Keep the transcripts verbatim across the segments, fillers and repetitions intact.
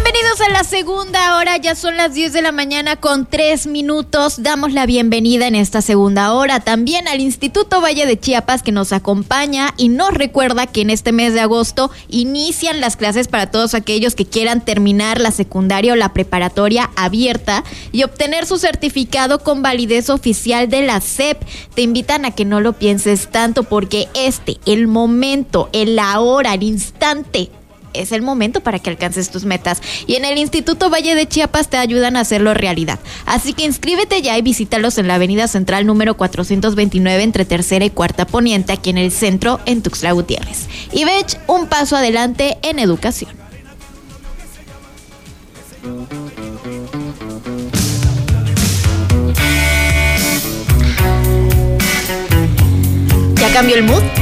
Bienvenidos a la segunda hora, ya son las diez de la mañana con tres minutos. Damos la bienvenida en esta segunda hora también al Instituto Valle de Chiapas, que nos acompaña y nos recuerda que en este mes de agosto inician las clases para todos aquellos que quieran terminar la secundaria o la preparatoria abierta y obtener su certificado con validez oficial de la S E P. Te invitan a que no lo pienses tanto, porque este, el momento, el ahora, el instante, es el momento para que alcances tus metas. Y en el Instituto Valle de Chiapas te ayudan a hacerlo realidad. Así que inscríbete ya y visítalos en la Avenida Central número cuatrocientos veintinueve entre Tercera y Cuarta Poniente, aquí en el centro, en Tuxtla Gutiérrez. I B E C, un paso adelante en educación. ¿Ya cambió el mood?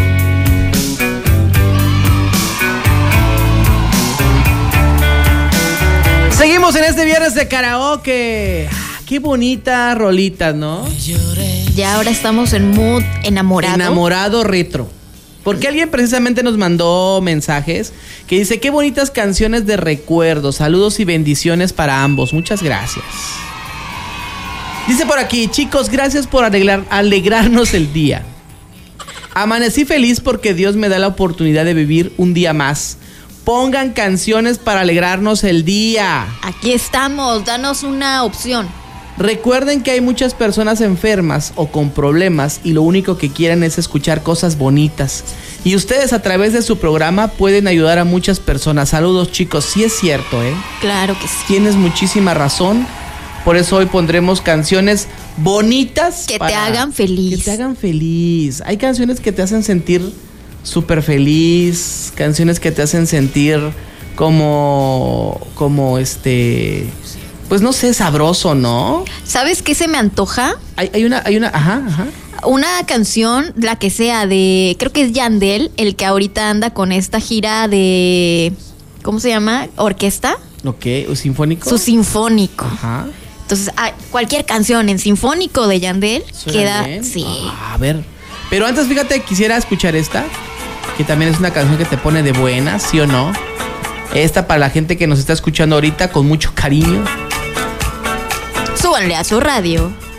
Seguimos en este viernes de karaoke. Qué bonitas rolitas, ¿no? Ya ahora estamos en mood enamorado. Enamorado retro. Porque alguien precisamente nos mandó mensajes que dice: qué bonitas canciones de recuerdo. Saludos y bendiciones para ambos. Muchas gracias. Dice por aquí: chicos, gracias por alegrar, alegrarnos el día. Amanecí feliz porque Dios me da la oportunidad de vivir un día más. Pongan canciones para alegrarnos el día. Aquí estamos, danos una opción. Recuerden que hay muchas personas enfermas o con problemas y lo único que quieren es escuchar cosas bonitas. Y ustedes a través de su programa pueden ayudar a muchas personas. Saludos, chicos. Sí es cierto, ¿eh? Claro que sí. Tienes muchísima razón. Por eso hoy pondremos canciones bonitas. Que te hagan feliz. Que te hagan feliz. Hay canciones que te hacen sentir súper feliz, canciones que te hacen sentir como, como este, pues no sé, sabroso, ¿no? ¿Sabes qué se me antoja? Hay, hay una, hay una, ajá, ajá. Una canción, la que sea, de, creo que es Yandel, el que ahorita anda con esta gira de, ¿cómo se llama? ¿Orquesta? Ok, ¿o sinfónico? Su sinfónico. Ajá. Entonces, cualquier canción en sinfónico de Yandel queda, bien? Sí. Ah, a ver, pero antes, fíjate, quisiera escuchar esta, que también es una canción que te pone de buenas, ¿sí o no? Esta para la gente que nos está escuchando ahorita con mucho cariño. Súbanle a su radio.